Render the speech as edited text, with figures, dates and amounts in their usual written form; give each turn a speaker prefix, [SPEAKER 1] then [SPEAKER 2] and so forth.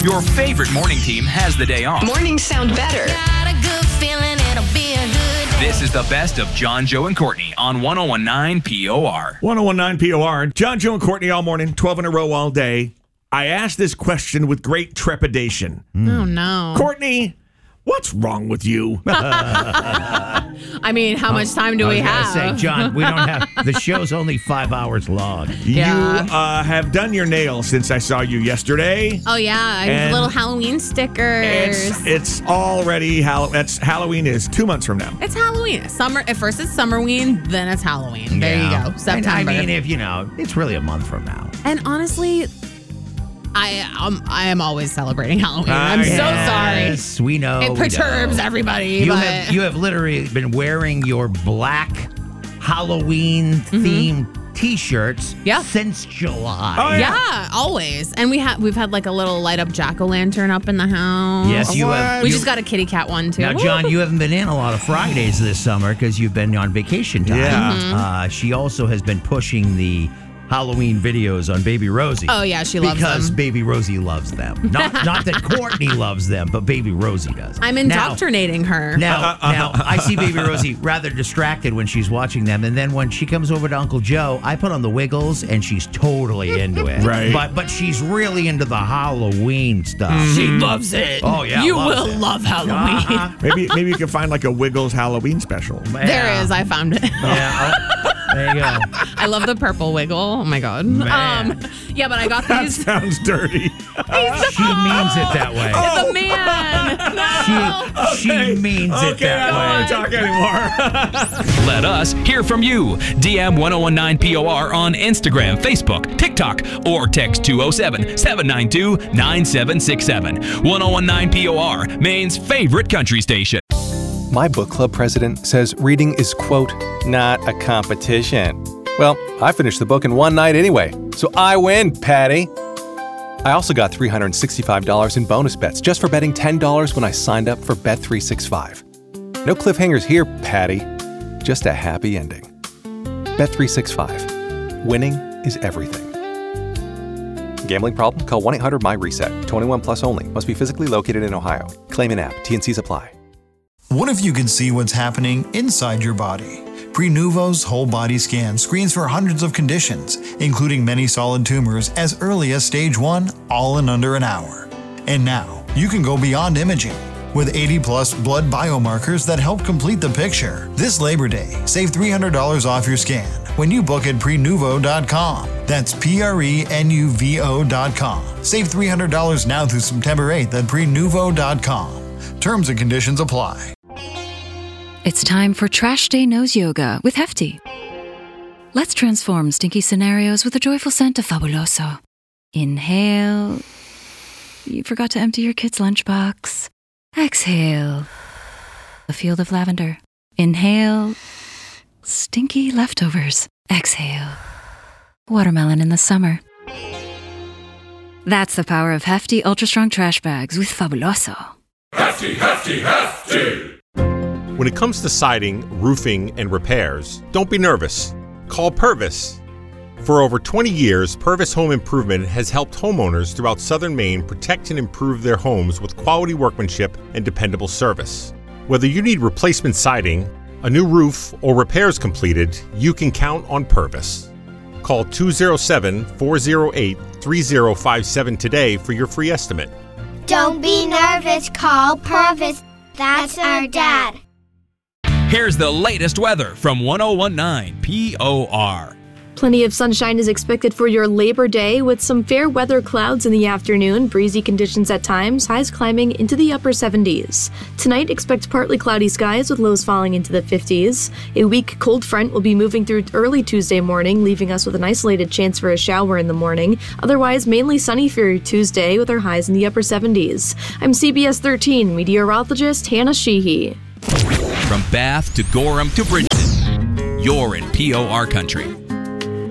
[SPEAKER 1] Your favorite morning team has the day off.
[SPEAKER 2] Mornings sound better.
[SPEAKER 3] Got a good feeling it'll be a good day.
[SPEAKER 1] This is the best of John, Joe, and Courtney on 1019 POR.
[SPEAKER 4] 1019 POR. John, Joe, and Courtney all morning, 12 in a row all day. I asked this question with great trepidation.
[SPEAKER 5] Oh, no.
[SPEAKER 4] Courtney, what's wrong with you?
[SPEAKER 5] I mean, how much time do we have?
[SPEAKER 6] I was gonna say, John, we don't have. The show's only 5 hours long.
[SPEAKER 5] Yeah.
[SPEAKER 4] You have done your nails since I saw you yesterday.
[SPEAKER 5] Oh, yeah. I have
[SPEAKER 4] And
[SPEAKER 5] little Halloween stickers.
[SPEAKER 4] It's already Halloween is 2 months from now.
[SPEAKER 5] It's Halloween. At first it's Summerween, then it's Halloween. There you go. September.
[SPEAKER 6] And I mean, it's really a month from now.
[SPEAKER 5] And honestly, I am always celebrating Halloween. I'm so sorry.
[SPEAKER 6] Yes, we know.
[SPEAKER 5] It perturbs everybody.
[SPEAKER 6] You have literally been wearing your black Halloween themed T-shirts since July.
[SPEAKER 4] Oh,
[SPEAKER 5] yeah, always. And we've had like a little light up jack-o'-lantern up in the house.
[SPEAKER 6] Yes, you have.
[SPEAKER 5] We just got a kitty cat one too.
[SPEAKER 6] Now, John, you haven't been in a lot of Fridays this summer because you've been on vacation time.
[SPEAKER 4] Yeah.
[SPEAKER 6] She also has been pushing the Halloween videos on Baby Rosie.
[SPEAKER 5] Oh, yeah, she loves them.
[SPEAKER 6] Because Baby Rosie loves them. Not that Courtney loves them, but Baby Rosie does.
[SPEAKER 5] I'm indoctrinating her.
[SPEAKER 6] Now, I see Baby Rosie rather distracted when she's watching them, and then when she comes over to Uncle Joe, I put on the Wiggles, and she's totally into it.
[SPEAKER 4] Right.
[SPEAKER 6] But she's really into the Halloween stuff.
[SPEAKER 5] She loves it.
[SPEAKER 6] Oh, yeah,
[SPEAKER 5] You
[SPEAKER 6] loves
[SPEAKER 5] will
[SPEAKER 6] it.
[SPEAKER 5] love Halloween.
[SPEAKER 4] Maybe you can find like a Wiggles Halloween special.
[SPEAKER 5] There is. I found it.
[SPEAKER 6] Yeah. There you go.
[SPEAKER 5] I love the purple wiggle. Oh my god.
[SPEAKER 6] Man.
[SPEAKER 5] Yeah, but I got
[SPEAKER 4] That
[SPEAKER 5] these.
[SPEAKER 4] sounds dirty.
[SPEAKER 6] She means it that way.
[SPEAKER 5] The man. No.
[SPEAKER 6] She means it that
[SPEAKER 4] I don't
[SPEAKER 6] way.
[SPEAKER 4] want to talk anymore.
[SPEAKER 1] Let us hear from you. DM 1019 POR on Instagram, Facebook, TikTok, or text 207-792-9767. 1019 POR, Maine's favorite country station.
[SPEAKER 7] My book club president says reading is, quote, not a competition. Well, I finished the book in one night anyway, so I win, Patty. I also got $365 in bonus bets just for betting $10 when I signed up for Bet365. No cliffhangers here, Patty. Just a happy ending. Bet365. Winning is everything. Gambling problem? Call 1-800-MY-RESET. 21 plus only. Must be physically located in Ohio. Claim in app. T&Cs apply.
[SPEAKER 8] What if you could see what's happening inside your body? Prenuvo's whole body scan screens for hundreds of conditions, including many solid tumors as early as stage 1, all in under an hour. And now, you can go beyond imaging. With 80-plus blood biomarkers that help complete the picture. This Labor Day, save $300 off your scan when you book at Prenuvo.com. That's Prenuvo.com. Save $300 now through September 8th at Prenuvo.com. Terms and conditions apply.
[SPEAKER 9] It's time for Trash Day Nose Yoga with Hefty. Let's transform stinky scenarios with a joyful scent of Fabuloso. Inhale. You forgot to empty your kid's lunchbox. Exhale. A field of lavender. Inhale. Stinky leftovers. Exhale. Watermelon in the summer. That's the power of Hefty Ultra Strong Trash Bags with Fabuloso.
[SPEAKER 10] Hefty, hefty, hefty!
[SPEAKER 11] When it comes to siding, roofing, and repairs, don't be nervous. Call Purvis. For over 20 years, Purvis Home Improvement has helped homeowners throughout southern Maine protect and improve their homes with quality workmanship and dependable service. Whether you need replacement siding, a new roof, or repairs completed, you can count on Purvis. Call 207-408-3057 today for your free estimate.
[SPEAKER 12] Don't be nervous, call Purvis. That's our dad.
[SPEAKER 1] Here's the latest weather from 1019 POR.
[SPEAKER 13] Plenty of sunshine is expected for your Labor Day with some fair weather clouds in the afternoon, breezy conditions at times, highs climbing into the upper 70s. Tonight, expect partly cloudy skies with lows falling into the 50s. A weak cold front will be moving through early Tuesday morning, leaving us with an isolated chance for a shower in the morning. Otherwise, mainly sunny for Tuesday with our highs in the upper 70s. I'm CBS 13 meteorologist Hannah Sheehy.
[SPEAKER 1] From Bath to Gorham to Bridgeton, you're in POR country.